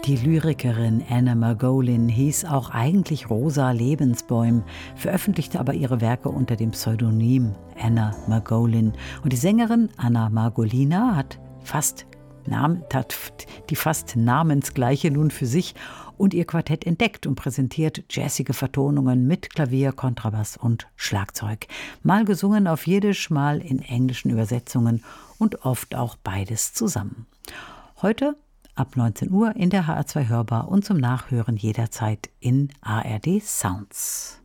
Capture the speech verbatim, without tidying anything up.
Die Lyrikerin Anna Margolin hieß auch eigentlich Rosa Lebensbäum, veröffentlichte aber ihre Werke unter dem Pseudonym Anna Margolin. Und die Sängerin Anna Margolina hat fast Nam- hat die fast namensgleiche nun für sich und ihr Quartett entdeckt und präsentiert jazzige Vertonungen mit Klavier, Kontrabass und Schlagzeug. Mal gesungen auf Jiddisch, mal in englischen Übersetzungen und oft auch beides zusammen. Heute ab neunzehn Uhr in der H R zwei Hörbar und zum Nachhören jederzeit in A R D Sounds.